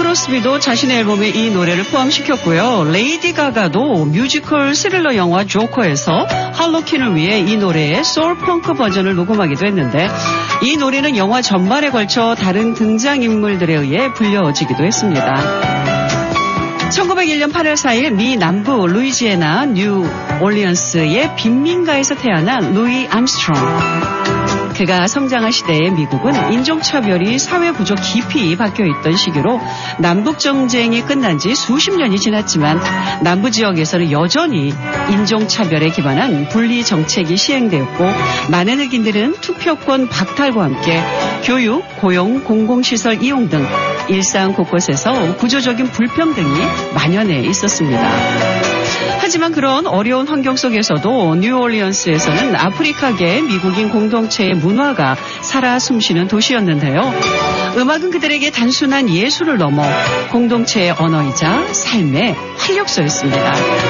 크로스비도 자신의 앨범에 이 노래를 포함시켰고요. 레이디 가가도 뮤지컬 스릴러 영화 조커에서 할로퀸을 위해 이 노래의 소울펑크 버전을 녹음하기도 했는데 이 노래는 영화 전반에 걸쳐 다른 등장인물들에 의해 불려지기도 했습니다. 1901년 8월 4일 미 남부 루이지애나 뉴 올리언스의 빈민가에서 태어난 루이 암스트롱. 그가 성장한 시대의 미국은 인종차별이 사회 구조 깊이 박혀있던 시기로 남북전쟁이 끝난 지 수십 년이 지났지만 남부 지역에서는 여전히 인종차별에 기반한 분리 정책이 시행되었고 많은 흑인들은 투표권 박탈과 함께 교육, 고용, 공공시설 이용 등 일상 곳곳에서 구조적인 불평등이 만연해 있었습니다. 하지만 그런 어려운 환경 속에서도 뉴올리언스에서는 아프리카계 미국인 공동체의 문화가 살아 숨쉬는 도시였는데요. 음악은 그들에게 단순한 예술을 넘어 공동체의 언어이자 삶의 활력소였습니다.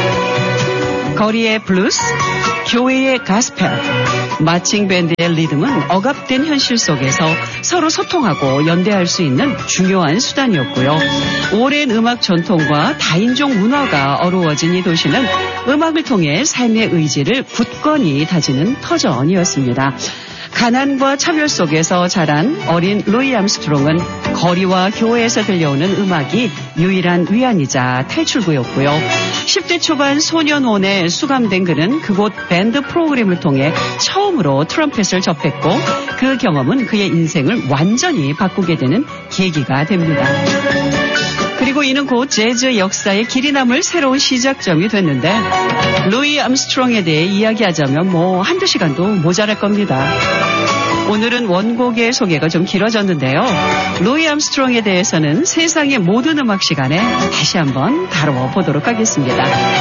거리의 블루스, 교회의 가스펠, 마칭밴드의 리듬은 억압된 현실 속에서 서로 소통하고 연대할 수 있는 중요한 수단이었고요. 오랜 음악 전통과 다인종 문화가 어우러진 이 도시는 음악을 통해 삶의 의지를 굳건히 다지는 터전이었습니다. 가난과 차별 속에서 자란 어린 루이 암스트롱은 거리와 교회에서 들려오는 음악이 유일한 위안이자 탈출구였고요. 10대 초반 소년원에 수감된 그는 그곳 밴드 프로그램을 통해 처음으로 트럼펫을 접했고 그 경험은 그의 인생을 완전히 바꾸게 되는 계기가 됩니다. 그리고 이는 곧 재즈 역사의 길이 남을 새로운 시작점이 됐는데 루이 암스트롱에 대해 이야기하자면 한두 시간도 모자랄 겁니다. 오늘은 원곡의 소개가 좀 길어졌는데요. 루이 암스트롱에 대해서는 세상의 모든 음악 시간에 다시 한번 다뤄보도록 하겠습니다.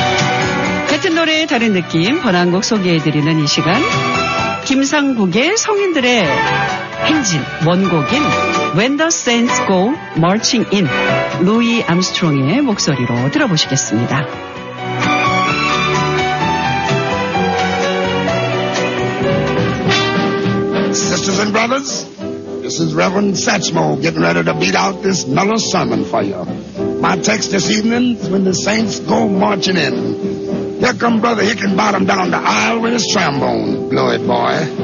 같은 노래의 다른 느낌 번안곡 소개해드리는 이 시간 김상국의 성인들의 행진 원곡인 When the Saints Go Marching In 루이 암스트롱의 목소리로 들어보시겠습니다. Sisters and brothers, this is Reverend Satchmo getting ready to beat out this mellow sermon for you. My text this evening is when the saints go marching in. Here come Brother Hickenbottom down the aisle with his trombone. Blow it, boy.